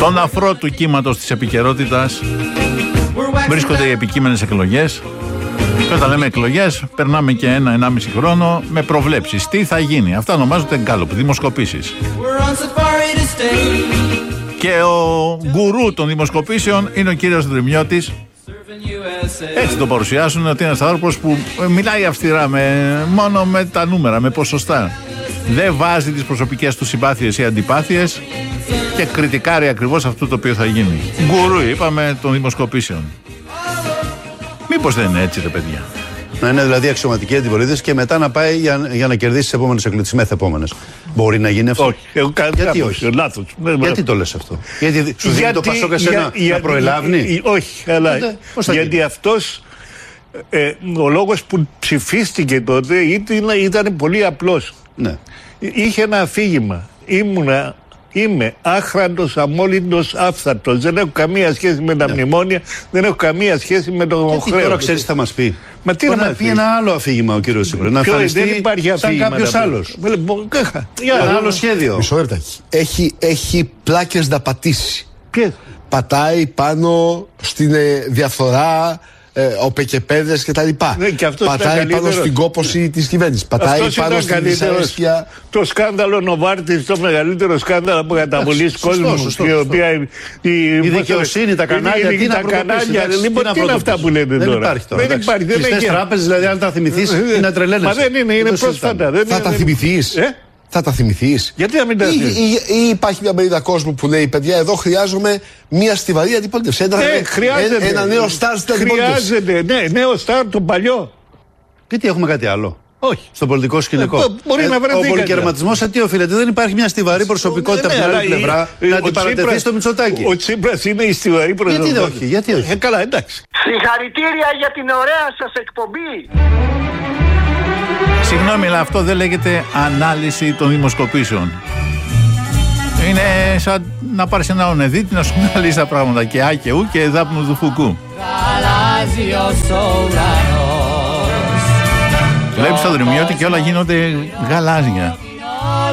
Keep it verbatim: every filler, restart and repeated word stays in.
Στον αφρό του κύματος της επικαιρότητας βρίσκονται οι επικείμενες εκλογές. Και όταν λέμε εκλογές, περνάμε και ένα ενάμιση χρόνο με προβλέψεις. Τι θα γίνει? Αυτά ονομάζονται γκάλοπ, δημοσκοπήσεις. Και ο γκουρού των δημοσκοπήσεων είναι ο κύριος Δρυμιώτης. Έτσι το παρουσιάσουν, ότι είναι ένας άνθρωπος που μιλάει αυστηρά με, μόνο με τα νούμερα, με ποσοστά. Δεν βάζει τις προσωπικές του συμπάθειες ή αντιπάθειες και κριτικάρει ακριβώς αυτό το οποίο θα γίνει. Γκουρού, είπαμε, των δημοσκοπήσεων. Μήπως δεν είναι έτσι, ρε παιδιά? Να είναι δηλαδή αξιωματική αντιπολίτευση και μετά να πάει για, για να κερδίσει τις επόμενες εκλογές, τις μεθεπόμενες. Μπορεί να γίνει αυτό? Όχι. Εγώ Γιατί όχι? Λάθος. Γιατί το λες αυτό? Γιατί σου δίνει το Πασόκ εσένα να προελάβνει? Όχι, αλλά γιατί αυτός ε, ο λόγος που ψηφίστηκε τότε ήταν, ήταν πολύ απλός. Ναι. Είχε ένα αφήγημα. Ήμουνα Είμαι άχραντος, αμόλυντος, άφθαρτος. Δεν έχω καμία σχέση με τα ναι. μνημόνια, δεν έχω καμία σχέση με το χρέος. Γιατί τώρα ξέρεις τι θα μας πει? Μα τι να μας πει? πει? Ένα άλλο αφήγημα ο κύριος Τσίπρας. Να εμφανιστεί δεν υπάρχει αφήγημα. Σαν κάποιος άλλος. Ένα άλλο σχέδιο. Μισό λεπτό. Έχει, έχει πλάκες να πατήσει. Ποιες? Πατάει πάνω στην ε, διαφθορά, ε, οπεκεπέδες κτλ. Ναι, και πατάει πάνω στην κόπωση ναι. της κυβέρνησης. Πατάει αυτός πάνω στην δυσαρέσκεια. Το σκάνδαλο Νοβάρτης, το μεγαλύτερο σκάνδαλο από καταβολής κόσμου. Σωστό, η οποία η, η, η δικαιοσύνη, τα κανάλια. Η, τι τα κανάλια. Λοιπόν, τι είναι αυτά που λέτε δεν τώρα? Υπάρχει τώρα. Δεν υπάρχει. Κλειστές τράπεζες, δηλαδή, αν τα θυμηθείς, είναι να τρελαίνεσαι. Μα δεν είναι, είναι πρόσφατα. Θα τα θυμηθείς? Θα τα θυμηθείς? Γιατί να μην τα θυμηθείς? Ή, ή, ή υπάρχει μια μερίδα κόσμου που λέει, παιδιά, εδώ χρειάζομαι μια στιβαρή αντιπολίτευση. Ένα, ναι, χρειάζεται. ένα νέο στάρ στην αντιπολίτευση. Χρειάζεται, ναι, νέο στάρ, το παλιό. Γιατί έχουμε κάτι άλλο? Όχι. Στο πολιτικό σκηνικό. Ε, μπορεί ε, να βρεθεί. Ο πολυκερματισμός σε τι οφείλεται? Δεν υπάρχει μια στιβαρή προσωπικότητα από την άλλη πλευρά να αντιπαρατεθεί στο Μητσοτάκη. Ο Τσίπρας είναι η στιβαρή προσωπικότητα. Γιατί όχι? Γιατί όχι? Ε, καλά, εντάξει. Συγχαρητήρια για την ωραία σας εκπομπή. Συγγνώμη, αλλά αυτό δεν λέγεται ανάλυση των δημοσκοπήσεων. Είναι σαν να πάρεις ένα ονεδίτη να σου αναλύσει τα πράγματα και Α και Ου και δάπνου του Φουκού. Βλέπεις το Δρυμιώτη και όλα γίνονται γαλάζια.